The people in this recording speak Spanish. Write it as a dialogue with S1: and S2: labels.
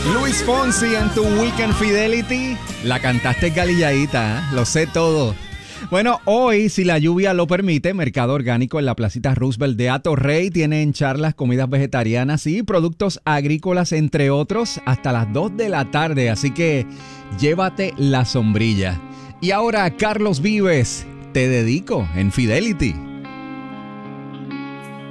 S1: Luis Fonsi en tu Weekend Fidelity. La cantaste galilladita, ¿eh? Lo sé todo. Bueno, hoy, si la lluvia lo permite, Mercado Orgánico en la Placita Roosevelt de Atorrey tienen charlas, comidas vegetarianas y productos agrícolas, entre otros, hasta las 2 de la tarde. Así que llévate la sombrilla. Y ahora, Carlos Vives, te dedico en Fidelity.